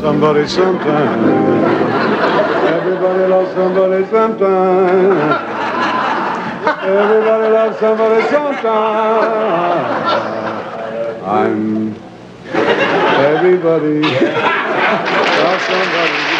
somebody sometime. Everybody loves somebody sometime. Everybody loves somebody sometime. I'm everybody loves somebody.